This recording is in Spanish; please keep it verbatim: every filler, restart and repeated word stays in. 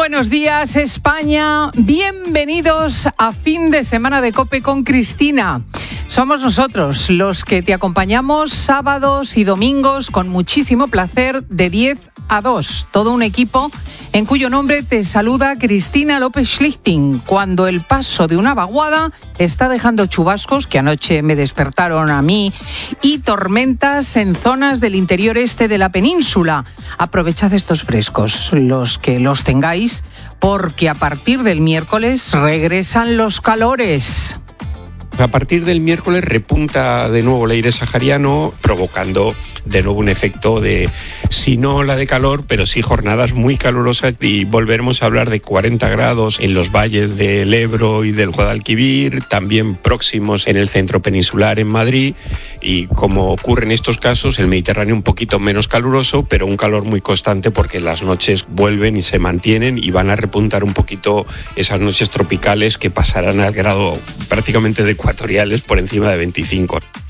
buenos días, España. Bienvenidos a fin de semana de COPE con Cristina. Somos nosotros los que te acompañamos sábados y domingos con muchísimo placer de diez a dos. Todo un equipo en cuyo nombre te saluda Cristina López Schlichting. Cuando el paso de una vaguada está dejando chubascos, que anoche me despertaron a mí, y tormentas en zonas del interior este de la península. Aprovechad estos frescos, los que los tengáis, porque a partir del miércoles regresan los calores. A partir del miércoles repunta de nuevo el aire sahariano, provocando de nuevo un efecto de, si no ola de calor, pero sí jornadas muy calurosas, y volveremos a hablar de cuarenta grados en los valles del Ebro y del Guadalquivir, también próximos en el centro peninsular en Madrid, y como ocurre en estos casos, el Mediterráneo un poquito menos caluroso, pero un calor muy constante porque las noches vuelven y se mantienen y van a repuntar un poquito esas noches tropicales que pasarán al grado prácticamente de ecuatoriales por encima de veinticinco.